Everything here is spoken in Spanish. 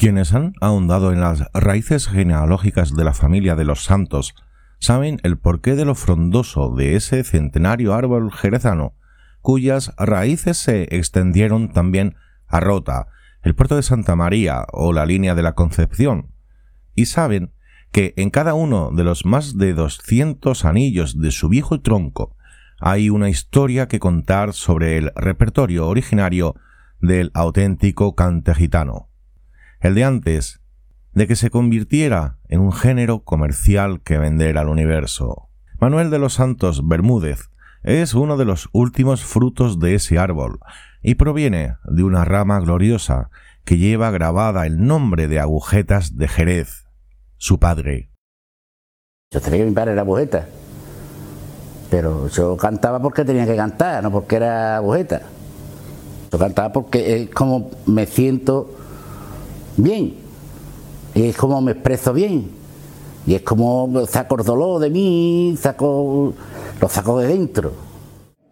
Quienes han ahondado en las raíces genealógicas de la familia de los Santos saben el porqué de lo frondoso de ese centenario árbol jerezano, cuyas raíces se extendieron también a Rota, el puerto de Santa María o la línea de la Concepción, y saben que en cada uno de los más de 200 anillos de su viejo tronco hay una historia que contar sobre el repertorio originario del auténtico cante gitano, el de antes de que se convirtiera en un género comercial que vender al universo. Manuel de los Santos Bermúdez es uno de los últimos frutos de ese árbol y proviene de una rama gloriosa que lleva grabada el nombre de Agujetas de Jerez, su padre. Yo sabía que mi padre era agujeta, pero yo cantaba porque tenía que cantar, no porque era agujeta. Yo cantaba porque es como me siento bien, y es como me expreso bien, y es como saco el dolor de mí, lo saco de dentro.